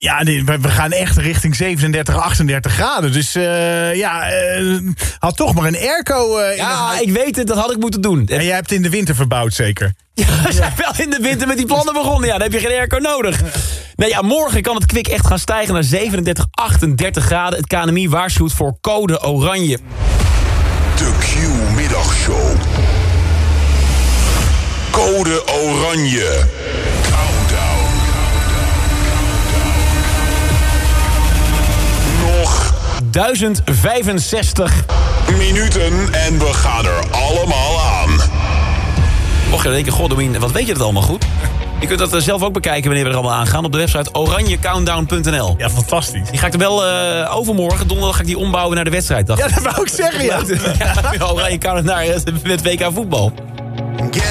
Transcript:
Ja, we gaan echt richting 37, 38 graden. Dus had toch maar een airco. Ik weet het, dat had ik moeten doen. En jij hebt in de winter verbouwd zeker? Ja, we zijn wel in de winter met die plannen begonnen. Ja, dan heb je geen airco nodig. Nee, ja, morgen kan het kwik echt gaan stijgen naar 37, 38 graden. Het KNMI waarschuwt voor code oranje. De Q-middagshow. Code oranje. Countdown. Nog 1065 minuten en we gaan er allemaal aan. Mocht je dan denken, Domien, wat weet je dat allemaal goed? Je kunt dat zelf ook bekijken wanneer we er allemaal aangaan op de website oranjecountdown.nl. Ja, fantastisch. Die ga ik er wel overmorgen, donderdag ga ik die ombouwen naar de wedstrijd. Ja, dat wou ik zeggen, ja. Oranje Countdown naar het WK voetbal.